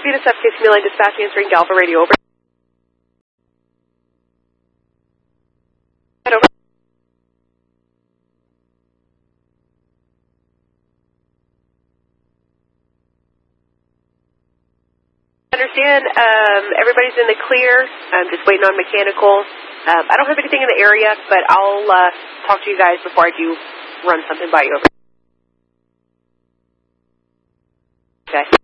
Venus FK Simulated Dispatch answering Galva Radio over. Over. Understand, everybody's in the clear. I'm just waiting on mechanical. I don't have anything in the area, but I'll talk to you guys before I do run something by you over. Okay.